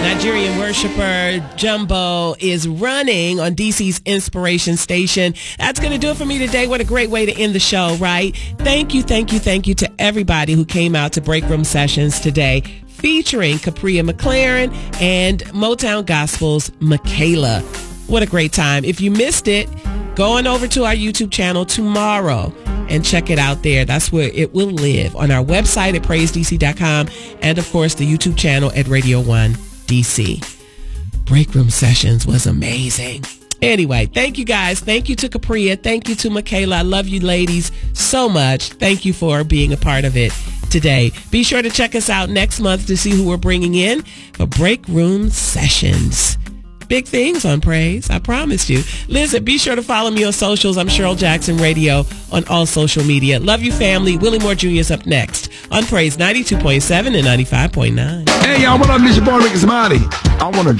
Nigerian worshiper Jumbo is running on DC's Inspiration Station. That's going to do it for me today. What a great way to end the show, right? Thank you to everybody who came out to Break Room Sessions today, featuring Capria McLaren and Motown Gospel's Michaela. What a great time. If you missed it, go on over to our YouTube channel tomorrow and check it out there. That's where it will live, on our website at PraiseDC.com and, of course, the YouTube channel at Radio 1 DC. Break Room Sessions was amazing. Anyway, thank you guys. Thank you to Capria. Thank you to Michaela. I love you ladies so much. Thank you for being a part of it today. Be sure to check us out next month to see who we're bringing in for Break Room Sessions. Big things on Praise, I promised you. Listen, be sure to follow me on socials. I'm Cheryl Jackson Radio on all social media. Love you, family. Willie Moore Jr. is up next on Praise 92.7 and 95.9. Hey, y'all, what up? This your boy Ricky Smiley. I want to